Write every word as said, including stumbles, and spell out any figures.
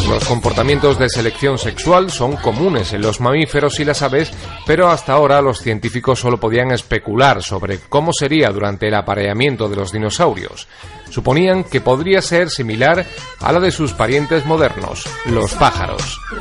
Los comportamientos de selección sexual son comunes en los mamíferos y las aves, pero hasta ahora los científicos solo podían especular sobre cómo sería durante el apareamiento de los dinosaurios. Suponían que podría ser similar a la de sus parientes modernos, los pájaros.